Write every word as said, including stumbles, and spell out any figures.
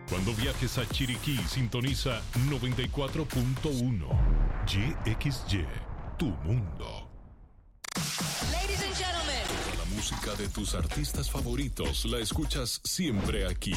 Cuando viajes a Chiriquí, sintoniza noventa y cuatro punto uno. Y X Y, tu mundo. Ladies and gentlemen. Toda la música de tus artistas favoritos la escuchas siempre aquí.